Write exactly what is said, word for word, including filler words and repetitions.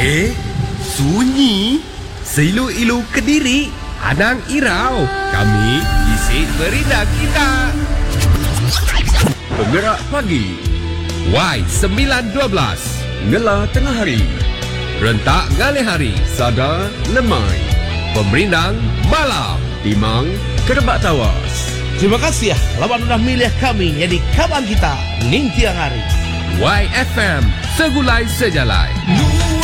Eh, sunyi. Seilu-ilu Kediri, Anang Irau. Kami isi berita kita. Penggerak pagi. Y sembilan dua belas. Ngela tengah hari. Rentak ngalih hari. Sada lemai. Pemerindang malam. Timang kerebak tawas. Terima kasih ya lawan udah milih kami jadi kawan kita ning tiang hari. Y F M, segulai sejalai.